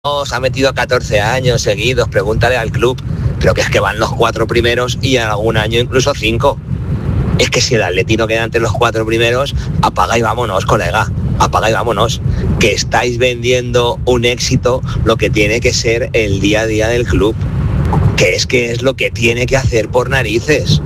ha metido 14 años seguidos, pregúntale al club, pero que es que van los 4 primeros y en algún año incluso 5. Es que si el Atleti no queda entre los 4 primeros, apaga y vámonos, colega, apaga y vámonos, que estáis vendiendo un éxito lo que tiene que ser el día a día del club, que es lo que tiene que hacer por narices.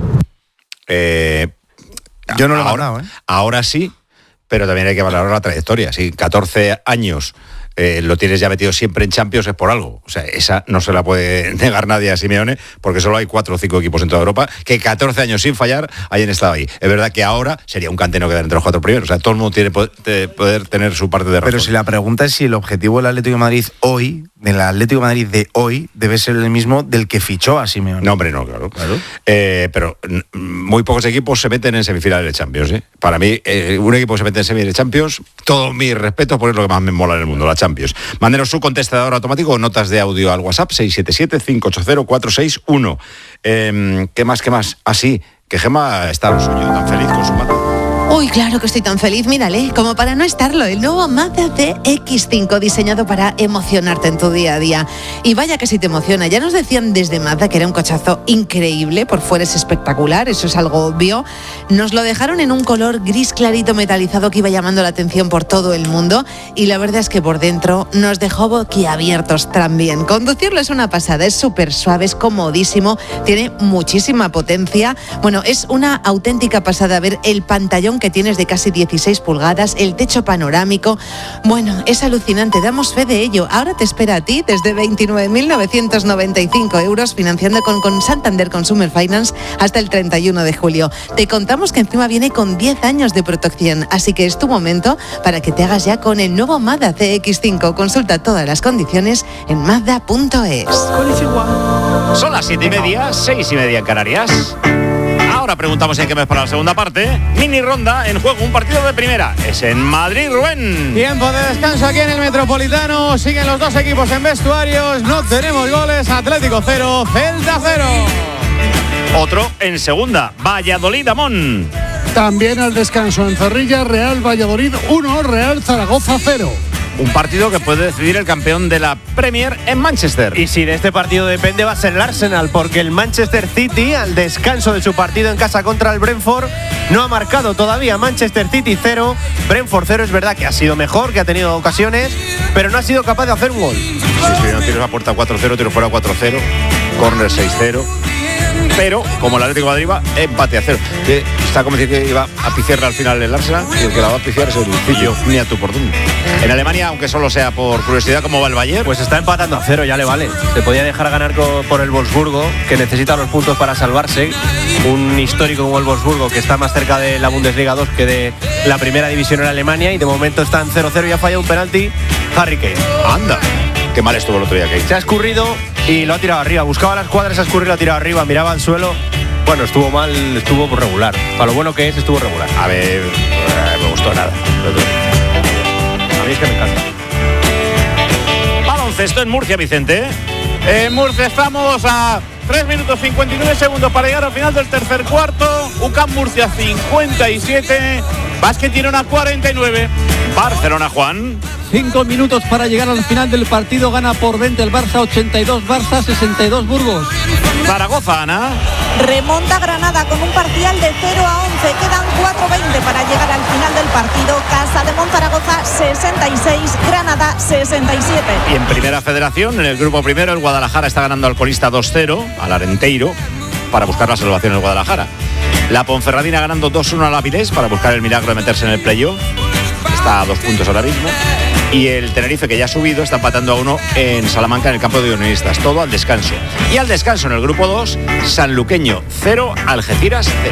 Yo no lo he valorado, ¿eh? Ahora sí, pero también hay que valorar la trayectoria. Si 14 años lo tienes ya metido siempre en Champions, es por algo. O sea, esa no se la puede negar nadie a Simeone, porque solo hay 4 o 5 equipos en toda Europa que 14 años sin fallar hayan estado ahí. Es verdad que ahora sería un cante no quedar entre los 4 primeros. O sea, todo el mundo tiene poder tener su parte de razón. Pero si la pregunta es si el objetivo del Atlético de Madrid hoy, del Atlético de Madrid de hoy, debe ser el mismo del que fichó a Simeone. No, hombre, no, claro. Pero muy pocos equipos se meten en semifinales de Champions, ¿eh? Para mí, un equipo que se mete en semifinales de Champions, todo mi respeto, porque es lo que más me mola en el mundo, la Champions. Mándenos su contestador automático o notas de audio al WhatsApp 677-580-461. ¿Qué más? Así, que Gemma está a lo suyo, tan feliz con su Mazda. Uy, claro que estoy tan feliz, mírale, como para no estarlo, el nuevo Mazda CX-5 diseñado para emocionarte en tu día a día. Y vaya que si te emociona, ya nos decían desde Mazda que era un cochazo increíble, por fuera es espectacular, eso es algo obvio. Nos lo dejaron en un color gris clarito metalizado que iba llamando la atención por todo el mundo y la verdad es que por dentro nos dejó boquiabiertos también. Conducirlo es una pasada, es súper suave, es comodísimo, tiene muchísima potencia. Bueno, es una auténtica pasada ver el pantallón que tienes de casi 16 pulgadas, el techo panorámico. Bueno, es alucinante, damos fe de ello. Ahora te espera a ti desde 29.995 euros financiando con Santander Consumer Finance hasta el 31 de julio. Te contamos que encima viene con 10 años de protección, así que es tu momento para que te hagas ya con el nuevo Mazda CX-5. Consulta todas las condiciones en mazda.es. Son las 7:30, 6:30 en Canarias. Ahora preguntamos en qué mes para la segunda parte. Mini ronda en juego, un partido de primera. Es en Madrid, Rubén. Tiempo de descanso aquí en el Metropolitano. Siguen los dos equipos en vestuarios. No tenemos goles. Atlético 0, Celta 0. Otro en segunda, Valladolid-Amón. También al descanso en Zorrilla, Real Valladolid 1, Real Zaragoza 0. Un partido que puede decidir el campeón de la Premier en Manchester. Y si de este partido depende va a ser el Arsenal, porque el Manchester City, al descanso de su partido en casa contra el Brentford, no ha marcado todavía. Manchester City 0, Brentford 0. Es verdad que ha sido mejor, que ha tenido ocasiones, pero no ha sido capaz de hacer un gol. Sí, no tiros a puerta 4-0, tiro fuera 4-0, córner 6-0. Pero, como el Atlético de Madrid va, empate a 0. Está como decir que iba a pifiarla al final el Arsenal, y el que la va a pifiar es el Lucillo, ni a tu por dónde. En Alemania, aunque solo sea por curiosidad, ¿cómo va el Bayern? Pues está empatando a 0, ya le vale. Se podía dejar ganar por el Wolfsburgo, que necesita los puntos para salvarse. Un histórico como el Wolfsburgo, que está más cerca de la Bundesliga 2 que de la primera división en Alemania, y de momento está en 0-0 y ha fallado un penalti Harry Kane. Anda, qué mal estuvo el otro día Kane. Se ha escurrido y lo ha tirado arriba. Buscaba las cuadras, se ha escurrido, lo ha tirado arriba, miraba al suelo. Bueno, estuvo mal, estuvo regular. Para lo bueno que es, estuvo regular. A ver, me gustó nada. A mí es que me encanta. Baloncesto en Murcia, Vicente. En Murcia estamos a 3 minutos 59 segundos para llegar al final del tercer cuarto. UCAM Murcia 57, Básquet Girona 49. Barcelona, Juan. 5 minutos para llegar al final del partido. Gana por 20 el Barça, 82 Barça, 62 Burgos. Zaragoza, Ana. Remonta Granada con un parcial de 0-11. Quedan 4:20 para llegar al final del partido. Casa de Monzaragoza 66, Granada 67. Y en Primera Federación, en el grupo primero, el Guadalajara está ganando al colista 2-0, al Arenteiro, para buscar la salvación en el Guadalajara. La Ponferradina ganando 2-1 al Avilés para buscar el milagro de meterse en el playoff. Está a 2 puntos ahora mismo. Y el Tenerife, que ya ha subido, está empatando a 1 en Salamanca, en el campo de Unionistas. Todo al descanso. Y al descanso en el grupo 2, Sanluqueño 0, Algeciras 0.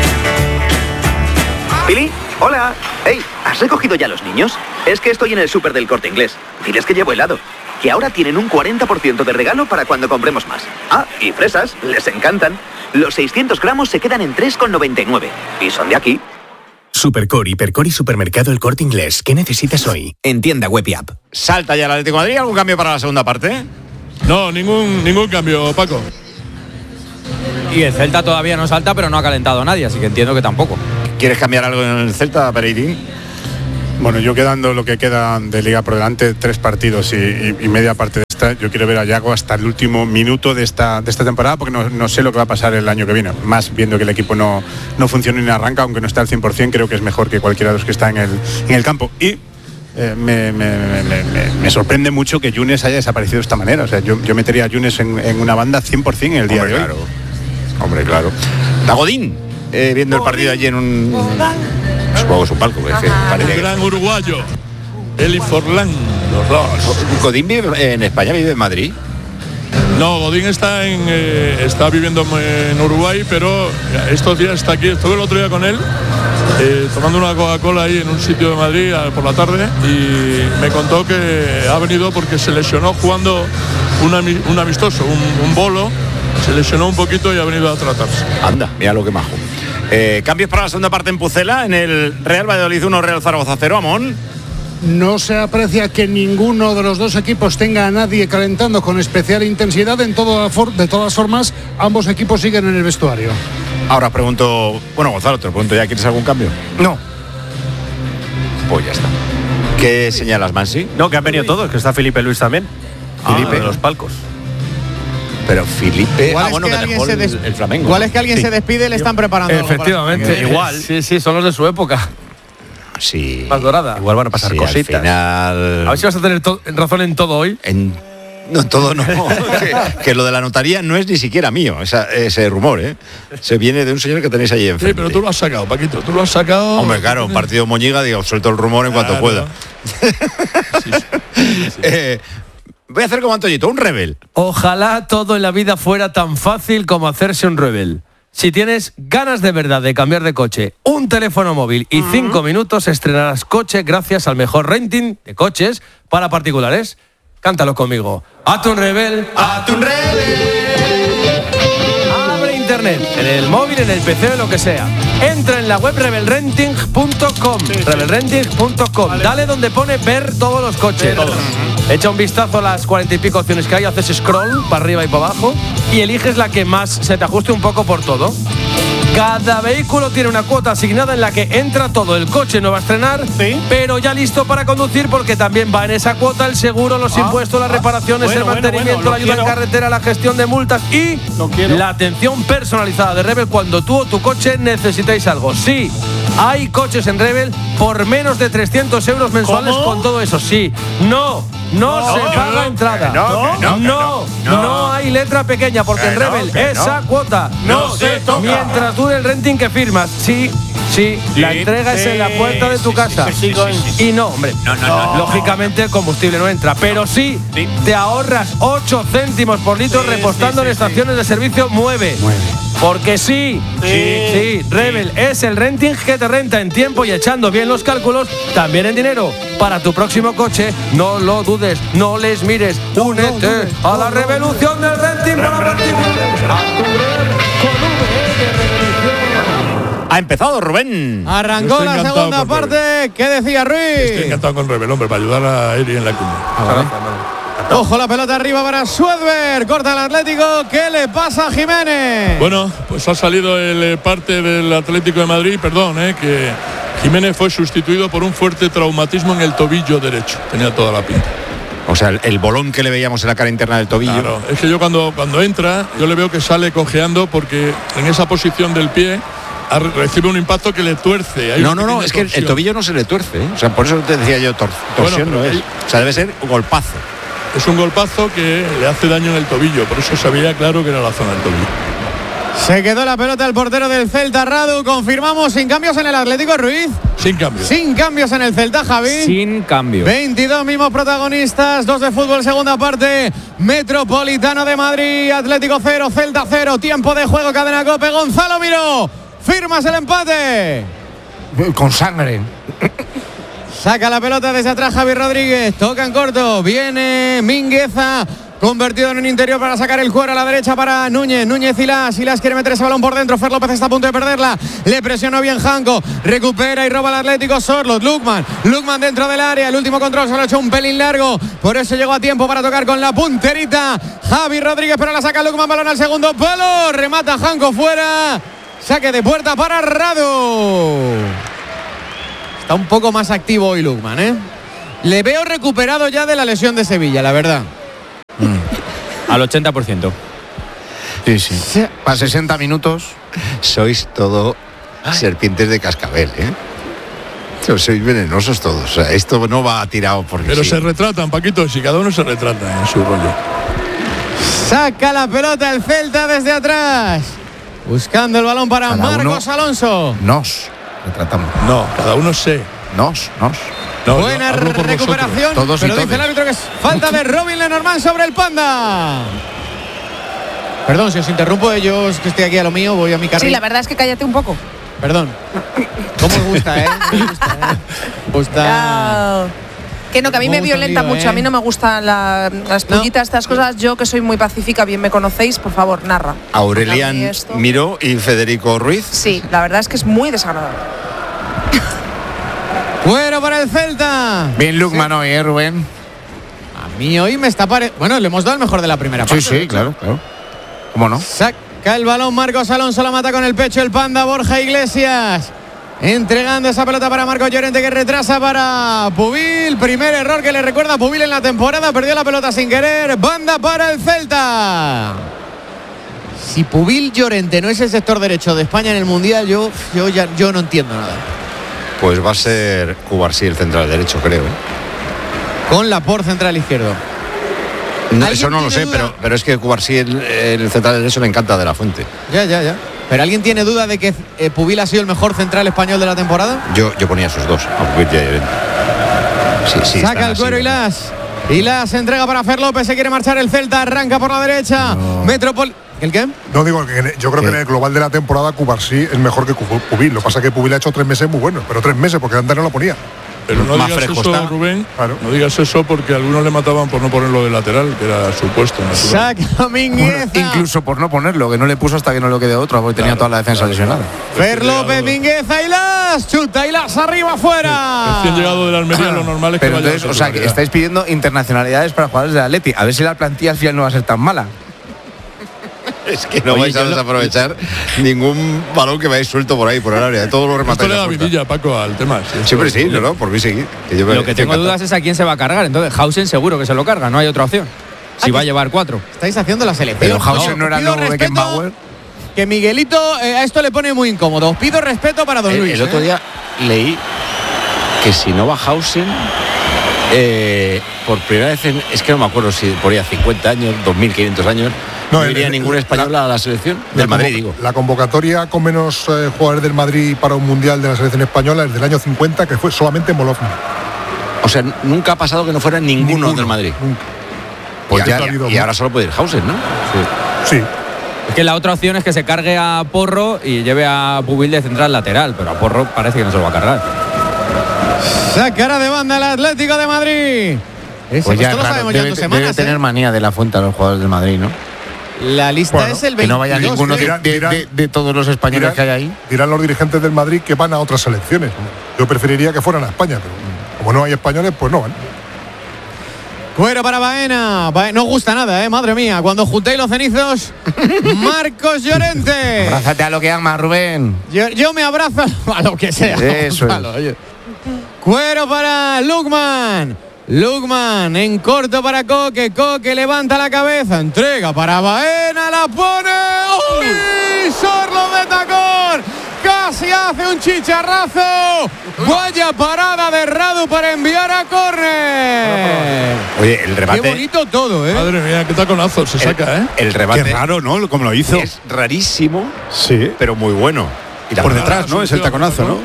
Pili, hola. Hey, ¿has recogido ya los niños? Es que estoy en el súper del Corte Inglés. Diles que llevo helado. Que ahora tienen un 40% de regalo para cuando compremos más. Ah, y fresas, les encantan. Los 600 gramos se quedan en 3,99. Y son de aquí. Supercor, Hipercor y Supermercado El Corte Inglés. ¿Qué necesitas hoy? En tienda web y app. ¿Salta ya el Atlético de Madrid? ¿Algún cambio para la segunda parte? No, ningún cambio, Paco. Y el Celta todavía no salta, pero no ha calentado a nadie, así que entiendo que tampoco. ¿Quieres cambiar algo en el Celta, Pereirín? Bueno, yo quedando lo que queda de Liga por delante, 3 partidos y media parte de esta, yo quiero ver a Yago hasta el último minuto de esta temporada, porque no sé lo que va a pasar el año que viene. Más viendo que el equipo no funciona ni arranca, aunque no está al 100%, creo que es mejor que cualquiera de los que está en el campo. Y me sorprende mucho que Yunes haya desaparecido de esta manera. O sea, yo metería a Yunes en una banda 100% en el día de hoy. Hombre, claro. Dagodín, viendo el partido allí en un... Supongo que es un palco. El gran uruguayo, Eli Forlán, los dos. ¿Godín vive en España, vive en Madrid? No, Godín está viviendo en Uruguay, pero estos días está aquí. Estuve el otro día con él, tomando una Coca-Cola ahí en un sitio de Madrid por la tarde, y me contó que ha venido porque se lesionó jugando un amistoso, un bolo. Se lesionó un poquito y ha venido a tratarse. Anda, mira lo que majo. Cambios para la segunda parte en Pucela, en el Real Valladolid 1, Real Zaragoza 0, Amón. No se aprecia que ninguno de los dos equipos tenga a nadie calentando con especial intensidad. De todas formas, ambos equipos siguen en el vestuario. Ahora pregunto, bueno, Gonzalo, te lo pregunto ya, ¿quieres algún cambio? No. Pues ya está. ¿Qué señalas, Mansi? No, que han venido todos, que está Felipe Luis también. Felipe de los palcos. Pero Felipe, igual bueno, que dejó el Flamengo. Igual es que alguien se despide y le están preparando. Efectivamente, igual. Sí, son los de su época. Sí. Más dorada. Igual van a pasar cositas. Al final... A ver si vas a tener razón en todo hoy. No, todo no. que lo de la notaría no es ni siquiera mío, ese rumor, ¿eh? Se viene de un señor que tenéis ahí enfrente. Sí, pero tú lo has sacado, Paquito, tú lo has sacado. Hombre, claro, partido Moñiga, digo, suelto el rumor en cuanto pueda. Sí. Voy a hacer como Antoñito, un rebel. Ojalá todo en la vida fuera tan fácil como hacerse un rebel. Si tienes ganas de verdad de cambiar de coche, un teléfono móvil y 5 minutos, estrenarás coche gracias al mejor renting de coches para particulares. Cántalo conmigo. ¡Hazte un rebel! ¡Hazte un rebel! Abre internet, en el móvil, en el PC o lo que sea. Entra en la web rebelrenting.com. Rebelrenting.com. Vale. Dale donde pone ver todos los coches. Echa un vistazo a las 40 y pico opciones que hay, haces scroll para arriba y para abajo y eliges la que más se te ajuste un poco por todo. Cada vehículo tiene una cuota asignada en la que entra todo. El coche no va a estrenar, pero ya listo para conducir, porque también va en esa cuota el seguro, los impuestos, las reparaciones, el mantenimiento, la ayuda en carretera, la gestión de multas y la atención personalizada de Rebel cuando tú o tu coche necesitáis algo. Sí, hay coches en Rebel por menos de 300 euros mensuales. ¿Cómo? Con todo eso. Sí, no se paga entrada. No hay letra pequeña, porque en Rebel esa cuota no se toca. Mientras dure el renting que firmas. Sí, la entrega es en la puerta de tu casa. Y no, hombre, lógicamente el combustible no entra, pero sí te ahorras 8 céntimos por litro repostando en estaciones de servicio Mueve. Porque sí, Rebel es el renting que te renta en tiempo y echando bien los cálculos, también en dinero. Para tu próximo coche, no lo dudes, no les mires. Únete a la revolución del renting para particulares. Ha empezado Rubén. Arrancó la segunda parte. ¿Qué decía Ruiz? Estoy encantado con Rebel, hombre, para ayudar a Eri en la cuña. Ojo, la pelota arriba para Suedberg. Corta el Atlético. ¿Qué le pasa a Jiménez? Bueno, pues ha salido el parte del Atlético de Madrid. Que Jiménez fue sustituido por un fuerte traumatismo en el tobillo derecho. Tenía toda la pinta. O sea, el bolón que le veíamos en la cara interna del tobillo. Claro, es que yo cuando entra, yo le veo que sale cojeando, porque en esa posición del pie recibe un impacto que le tuerce. No, es que el tobillo no se le tuerce, ¿eh? O sea, por eso te decía yo, torsión no es. O sea, debe ser un golpazo. Es un golpazo que le hace daño en el tobillo, por eso sabía claro que era la zona del tobillo. Se quedó la pelota el portero del Celta, Radu. Confirmamos, sin cambios en el Atlético, Ruiz. Sin cambios. Sin cambios en el Celta, Javi. Sin cambios. 22 mismos protagonistas, 2 de fútbol, segunda parte. Metropolitano de Madrid, Atlético 0, Celta 0. Tiempo de juego, cadena COPE. Gonzalo Miró, firmas el empate. Con sangre. Saca la pelota desde atrás Javi Rodríguez. Toca en corto. Viene Mingueza. Convertido en un interior para sacar el cuero a la derecha para Núñez. Núñez Silas quiere meter ese balón por dentro. Fer López está a punto de perderla. Le presionó bien Janko. Recupera y roba el Atlético Sorloth. Lukman dentro del área. El último control se lo ha hecho un pelín largo. Por eso llegó a tiempo para tocar con la punterita Javi Rodríguez, pero la saca Lukman. Balón al segundo palo. Remata Janko fuera. Saque de puerta para Radu. Está un poco más activo hoy Lukman, ¿eh? Le veo recuperado ya de la lesión de Sevilla, la verdad. Al 80%. Sí. Para 60 minutos. Sois todo serpientes de cascabel, ¿eh? Sois venenosos todos. O sea, esto no va tirado porque Pero sí. se retratan, Paquito, si cada uno se retrata en su rollo. Saca la pelota el Celta desde atrás. Buscando el balón para Cada Marcos uno. Alonso. Nos retratamos. No, cada uno se. Nos. No, Buena yo hablo por recuperación. Todos y pero dice todes. el árbitro que es falta de Robin Lenormand sobre el Panda. Perdón, si os interrumpo, yo es que estoy aquí a lo mío, voy a mi carril. Sí, la verdad es que cállate un poco. Perdón. ¿Cómo os gusta, eh? Que no, que a mí me gusta el violenta lío, mucho. A mí no me gustan las pullitas, estas cosas. Yo, que soy muy pacífica, bien me conocéis, por favor, narra. Aurelian A mí esto- Miró y Federico Ruiz. Sí, la verdad es que es muy desagradable. Fuera para el Celta. Bien Lukman hoy, Rubén. A mí hoy me está Bueno, le hemos dado el mejor de la primera parte. Sí, claro. ¿Cómo no? Saca el balón Marcos Alonso, la mata con el pecho el Panda Borja Iglesias. Entregando esa pelota para Marcos Llorente, que retrasa para Pubil. Primer error que le recuerda a Pubil en la temporada. Perdió la pelota sin querer. Banda para el Celta. Si Pubil Llorente no es el sector derecho de España en el Mundial, yo no entiendo nada. Pues va a ser Cubarsí el central derecho, creo. Con Laporte central izquierdo. No, eso no lo sé, pero es que Cubarsí el central derecho me encanta de la Fuente. Ya. ¿Pero alguien tiene duda de que Pubil ha sido el mejor central español de la temporada? Yo ponía esos dos, a Pubil y a Llorente. Sí, Saca están el así, cuero ¿no? Ilas entrega para Fer López, se quiere marchar el Celta, arranca por la derecha. ¿El qué? No digo que yo creo que en el global de la temporada Cubarsí es mejor que Pubil. Lo que pasa es que Pubil ha hecho 3 meses muy buenos, pero 3 meses porque antes no lo ponía. Pero no digas eso, Rubén. No digas eso porque algunos le mataban por no ponerlo de lateral, que era su puesto natural. Saca Mingueza. Incluso por no ponerlo, que no le puso hasta que no lo quede otro, porque tenía toda la defensa lesionada. Fer López, Mingueza, Ilas, chuta Ilas arriba afuera. Recién llegado de la Almería, lo normal es que Pero vaya entonces, a o sea, que estáis pidiendo internacionalidades para jugadores de Atleti. A ver si la plantilla al final no va a ser tan mala. Es que no vais a desaprovechar ningún balón que vayáis suelto por ahí, por el área. De todos los Esto remates. le da vidilla, Paco, al tema. Siempre sí, no, por mí seguir. Lo que tengo dudas es a quién se va a cargar. Entonces, Hausen seguro que se lo carga, no hay otra opción. Si va a llevar 4. Estáis haciendo la selección. Pero Hausen no era el nuevo Beckenbauer. Que Miguelito a esto le pone muy incómodo. Os pido respeto para don Luis. El otro día leí que si no va Hausen, por primera vez, es que no me acuerdo si por ahí a 50 años, 2.500 años, no iría ningún español a la selección del Madrid, digo. La convocatoria con menos jugadores del Madrid para un mundial de la selección española es del año 50, que fue solamente Molovny. O sea, nunca ha pasado que no fuera ninguno del Madrid. Nunca. Pues Ya, y ahora solo puede ir Hausen, ¿no? Sí. Es que la otra opción es que se cargue a Porro y lleve a Pubil de central lateral, pero a Porro parece que no se lo va a cargar. Sacará de banda el Atlético de Madrid. Pues ya, esto lo claro, sabemos ya en 2 debe semanas. tener manía de la Fuente a los jugadores del Madrid, ¿no? La lista es el 22. Que no vaya ninguno de todos los españoles que hay ahí. Dirán los dirigentes del Madrid que van a otras selecciones. Yo preferiría que fueran a España, pero como no hay españoles, pues no van. Fuera para Baena. No gusta nada, madre mía. Cuando juntéis los cenizos, Marcos Llorente. Abrázate a lo que ama, Rubén. Yo me abrazo a lo que sea. Eso Gonzalo, oye. Cuero para Lukman. Lukman en corto para Coque. Coque levanta la cabeza. Entrega para Baena. La pone. ¡Uy! Sorlo de tacón. Casi hace un chicharrazo. Vaya parada de Radu para enviar a córner. Oye, el remate. Qué bonito todo, Madre mía, qué taconazo se saca, ¿eh? El remate. Qué raro, ¿no? Como lo hizo. Es rarísimo, Sí. pero muy bueno. Y Por detrás, ¿no? Es el taconazo, ¿no?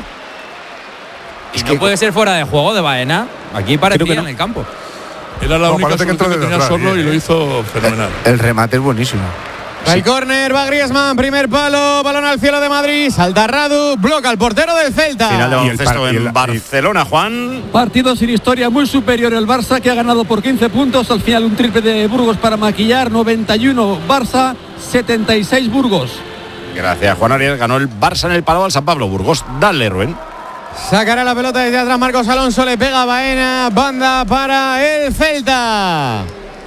Es que no puede ser fuera de juego de Baena. Aquí parecía en el campo. Era la única parece que entró solución que desde tenía atrás, Sorlo y bien. lo hizo fenomenal. El remate es buenísimo. El córner va Griezmann, primer palo, balón al cielo de Madrid, salta Radu, bloca al portero del Celta. Final de Y el baloncesto par- y en el- Barcelona, Juan. Partido sin historia, muy superior el Barça, que ha ganado por 15 puntos. Al final un triple de Burgos para maquillar. 91 Barça, 76 Burgos. Gracias, Juan Ariel. Ganó el Barça en el Palau al San Pablo Burgos. Dale, Rubén. Sacará la pelota desde atrás Marcos Alonso, le pega a Baena, banda para el Celta.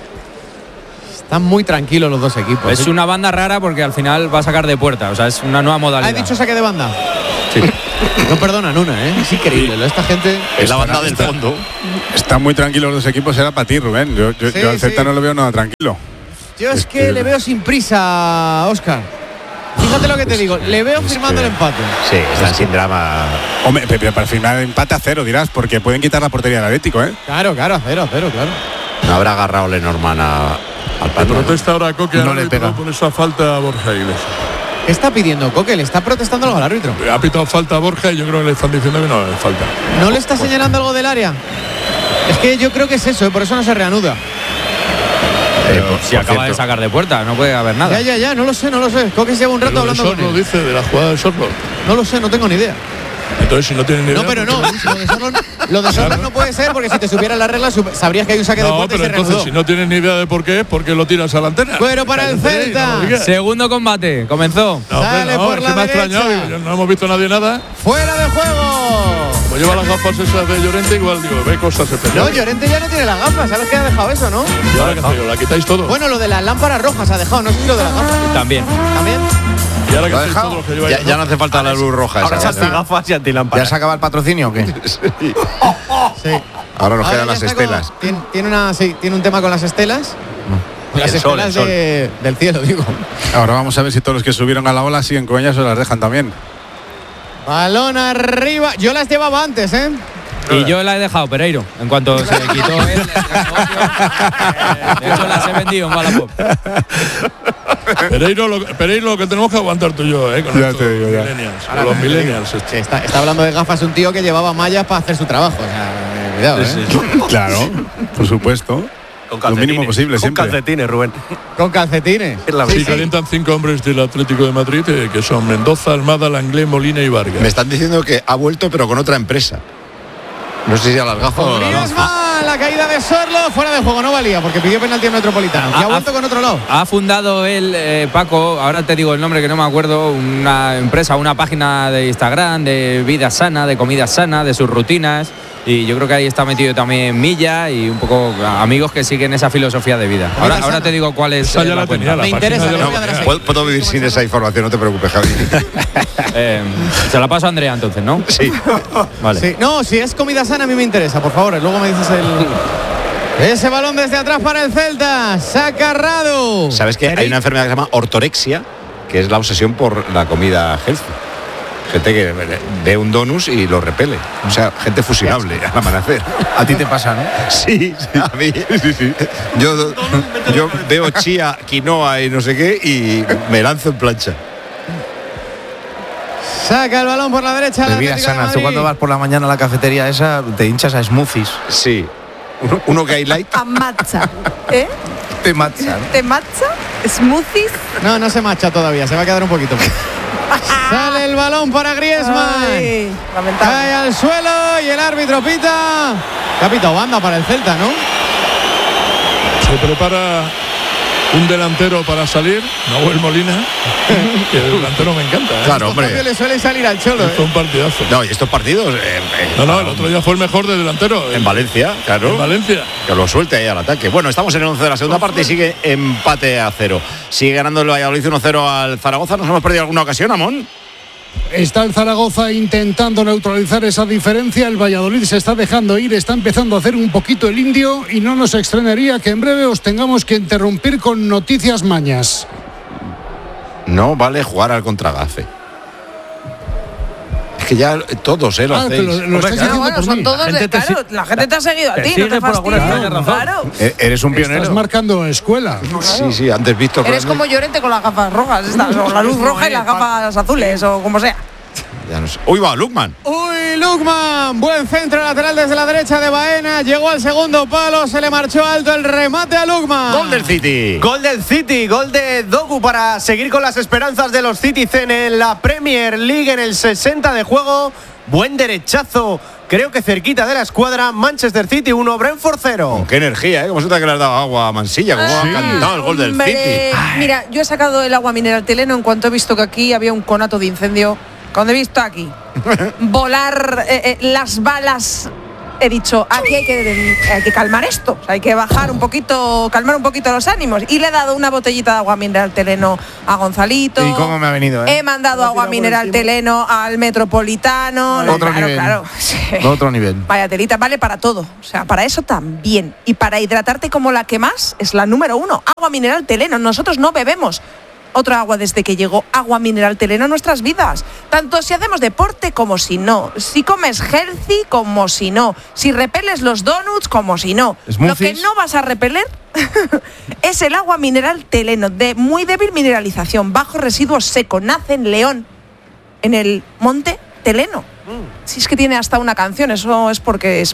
Están muy tranquilos los dos equipos. Es una banda rara porque al final va a sacar de puerta. O sea, es una nueva modalidad. ¿Has dicho saque de banda? Sí. No perdonan una, ¿eh? Es increíble. Esta gente. Es la banda del fondo. Están muy tranquilos los dos equipos, era para ti, Rubén. Yo al Celta no lo veo nada tranquilo. Yo es que le veo sin prisa, Óscar. Fíjate lo que te digo, le veo firmando el empate. Sí, están sin drama. Hombre, pero para firmar el empate a 0, dirás, porque pueden quitar la portería del Atlético, ¿eh? Claro, a 0, claro. No habrá agarrado Lenormand al Le protesta ahora Coque No le pega. por esa falta a Borja Iglesias. ¿Qué está pidiendo Coque? ¿Le está protestando algo al árbitro? Ha pitado falta a Borja y yo creo que le están diciendo que no es falta. ¿No le está señalando algo del área? Es que yo creo que es eso, por eso no se reanuda. Si acaba de sacar de puerta, no puede haber nada. Ya, no lo sé. Coque lleva un rato hablando con él. Dice de la jugada de Sorlo. No lo sé, no tengo ni idea. Entonces, si no tienen ni idea. No, pero no. Lo de Sorlo no puede ser, porque si te supieras las reglas, sabrías que hay un saque de puerta y se reanudó. Entonces, si no tienes ni idea de por qué, ¿por qué lo tiras a la antena? Pero para el Celta. Segundo combate, comenzó. Sale por la derecha. No hemos visto nadie nada. Fuera de juego. Como lleva las gafas esas de Llorente, igual digo, ve cosas especiales. No, Llorente ya no tiene las gafas. ¿Sabes que ha dejado eso, no? ¿Y ahora qué hacéis? ¿La quitáis todo? Bueno, lo de las lámparas rojas ha dejado, no sé si lo de las gafas. También. ¿Y ahora qué hacéis todo lo que lleváis? Ya no hace falta la luz roja. Ahora esa, ya ya. gafas y antilámparas. ¿Ya se acaba el patrocinio o qué? Sí. Ahora nos quedan las ya está estelas. Tiene un tema con las estelas. Las estelas del cielo, digo. Ahora vamos a ver si todos los que subieron a la ola siguen con ellas o las dejan también. Balón arriba. Yo las llevaba antes, ¿eh? Y yo la he dejado, Pereiro. En cuanto se quitó él, de hecho las he vendido en Wallapop. Pereiro, lo que tenemos que aguantar tú y yo, con Ya estos te digo, ya. millennials, con los millennials. Sí, está hablando de gafas un tío que llevaba mallas para hacer su trabajo. O sea, cuidado, ¿eh? Claro, por supuesto. Lo mínimo posible, siempre. Con calcetines, Rubén. Con calcetines. Sí, calientan 5 hombres del Atlético de Madrid, que son Mendoza, Almada, Langley, Molina y Vargas. Me están diciendo que ha vuelto, pero con otra empresa. No sé si a las gafas o a las gafas. La caída de Sorlo fuera de juego, no valía porque pidió penalti en Metropolitano. Que ha vuelto con otro lado. Ha fundado él, Paco, ahora te digo el nombre que no me acuerdo, una empresa, una página de Instagram de vida sana, de comida sana, de sus rutinas. Y yo creo que ahí está metido también Milla y un poco amigos que siguen esa filosofía de vida. Ahora te digo cuál es la cuenta. Me interesa. Puedo vivir sin esa información, no te preocupes, Javi. Se la paso a Andrea entonces, ¿no? Sí. Vale. Sí. No, si es comida sana a mí me interesa, por favor. Luego me dices ese balón desde atrás para el Celta. Saca Radu. ¿Sabes que hay una enfermedad que se llama ortorexia, que es la obsesión por la comida healthy? Gente que ve un donus y lo repele. O sea, gente fusilable al amanecer. A ti te pasa, ¿no? Sí, a mí. Sí. Yo veo chía, quinoa y no sé qué y me lanzo en plancha. Saca el balón por la derecha. De vida sana. Tú cuando vas por la mañana a la cafetería esa, te hinchas a smoothies. Sí. Uno que hay light. A matcha. ¿Eh? Te matcha. ¿Te matcha? ¿Smoothies? No se marcha todavía, se va a quedar un poquito más. Sale el balón para Griezmann. Cae al suelo y el árbitro pita. Que ha pitado banda para el Celta, ¿no? Se prepara un delantero para salir, Nahuel Molina, que el delantero me encanta. Claro, hombre. Le suele salir al cholo. Fue un partidazo. No, y estos partidos. No, el otro día fue el mejor de delantero. En Valencia, claro. En Valencia. Que lo suelte ahí al ataque. Bueno, estamos en el 11 de la segunda parte y sigue empate a 0. Sigue ganando el Valladolid 1-0 al Zaragoza. ¿Nos hemos perdido alguna ocasión, Amón? Está el Zaragoza intentando neutralizar esa diferencia. El Valladolid se está dejando ir, está empezando a hacer un poquito el indio y no nos extrañaría que en breve os tengamos que interrumpir con noticias mañas. No vale jugar al contragafe. Es que ya todos, lo hacéis. Lo estáis haciendo bueno, por son mí. todos claro, la gente te ha seguido a ti, no te fastidies. Claro. Eres un pionero. Estás marcando escuela. Sí, antes visto. Eres como Llorente con las gafas rojas, estas, o la luz roja y las gafas azules, o como sea. Ya no sé. Uy, va, Lukman. Uy, Lukman. Buen centro lateral desde la derecha de Baena. Llegó al segundo palo, se le marchó alto el remate a Lukman. Gol del City. Gol del City, gol de Doku para seguir con las esperanzas de los Citizen en la Premier League en el 60 de juego. Buen derechazo, creo que cerquita de la escuadra. Manchester City 1, Brentford 0. Qué energía, Como se te ha que le has dado agua a Mansilla, como ha cantado el gol del City. Mira, yo he sacado el agua mineral Teleno en cuanto he visto que aquí había un conato de incendio. Cuando he visto aquí volar las balas he dicho, aquí hay que calmar esto, o sea, hay que bajar un poquito, calmar un poquito los ánimos. Y le he dado una botellita de agua mineral Teleno a Gonzalito. ¿Y cómo me ha venido? He mandado agua mineral Teleno al Metropolitano. Otro nivel. Claro. Otro nivel. Vaya telita, vale para todo. O sea, para eso también. Y para hidratarte como la que más, es la número 1. Agua mineral Teleno. Nosotros no bebemos otra agua desde que llegó agua mineral Teleno a nuestras vidas. Tanto si hacemos deporte como si no. Si comes healthy como si no. Si repeles los donuts como si no. ¿Smoothies? Lo que no vas a repeler es el agua mineral Teleno, de muy débil mineralización, bajo residuo seco. Nace en León, en el monte Teleno. Si es que tiene hasta una canción, eso es porque es